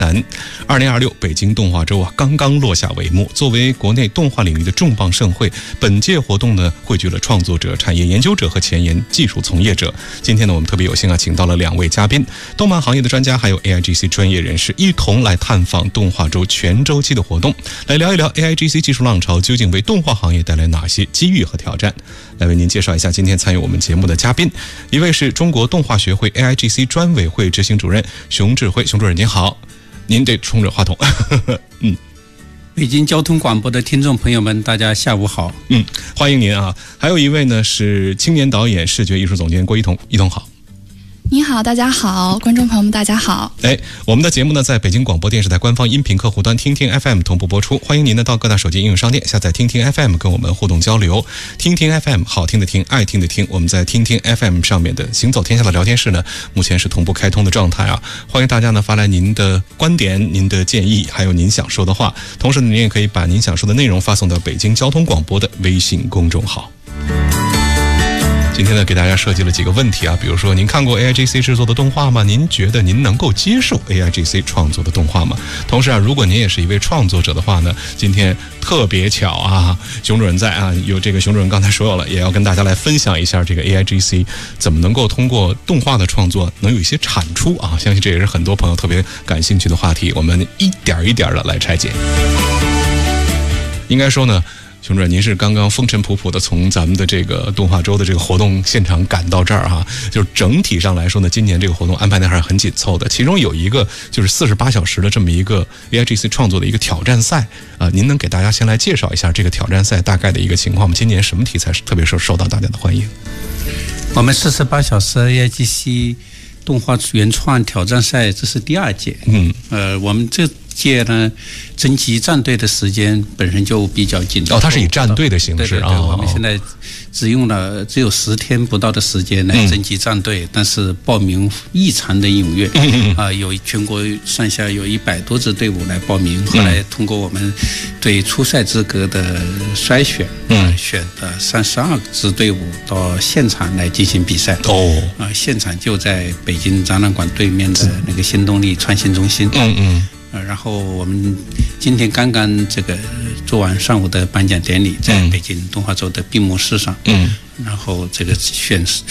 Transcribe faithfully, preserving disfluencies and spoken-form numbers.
南。二零二六北京动画周啊，刚刚落下帷幕。作为国内动画领域的重磅盛会，本届活动呢，汇聚了创作者、产业研究者和前沿技术从业者。今天呢，我们特别有幸啊，请到了两位嘉宾，动漫行业的专家，还有 A I G C 专业人士，一同来探访动画周全周期的活动，来聊一聊 A I G C 技术浪潮究竟为动画行业带来哪些机遇和挑战。来为您介绍一下今天参与我们节目的嘉宾，一位是中国动画学会 A I G C 专委会执行主任熊志辉，熊主任您好。您得冲着话筒。嗯， 北京交通广播的听众朋友们，大家下午好。 嗯，欢迎您啊。还有一位呢是青年导演、视觉艺术总监郭一彤，一彤好。 你好，大家好，观众朋友们大家好。 哎，我们的节目呢在北京广播电视台官方音频客户端听听 F M 同步播出，欢迎您呢到各大手机应用商店下载听听 F M 跟我们互动交流。听听 F M 好听的听，爱听的听，我们在听听 F M 上面的行走天下的聊天室呢，目前是同步开通的状态啊，欢迎大家呢发来您的观点、您的建议，还有您想说的话，同时呢您也可以把您想说的内容发送到北京交通广播的微信公众号。今天呢，给大家设计了几个问题啊，比如说您看过 A I G C 制作的动画吗？您觉得您能够接受 A I G C 创作的动画吗？同时啊，如果您也是一位创作者的话呢，今天特别巧啊，熊主任在啊，有这个熊主任刚才说了，也要跟大家来分享一下这个 A I G C 怎么能够通过动画的创作能有一些产出啊，相信这也是很多朋友特别感兴趣的话题，我们一点一点的来拆解。应该说呢，熊主任，您是刚刚风尘仆仆的从咱们的这个动画周的这个活动现场赶到这儿哈、啊，就是整体上来说呢，今年这个活动安排的还是很紧凑的。其中有一个就是四十八小时的这么一个 A I G C 创作的一个挑战赛啊，您能给大家先来介绍一下这个挑战赛大概的一个情况吗？今年什么题材是特别受受到大家的欢迎？ 我们四十八小时 A I G C 动画原创挑战赛这是第二届，嗯，呃，我们这届呢，征集战队的时间本身就比较紧张。 哦，它是以战队的形式啊。 我们现在只用了只有十天不到的时间来征集战队，嗯、但是报名异常的踊跃，嗯啊、呃，有全国上下有一百多支队伍来报名。后来通过我们对初赛资格的筛选，嗯、呃，选的三十二支队伍到现场来进行比赛。哦，啊、呃，现场就在北京展览馆对面的那个新动力创新中心。嗯嗯。呃，然后我们今天刚刚这个做完上午的颁奖典礼，在北京动画周的闭幕式上，嗯，然后这个选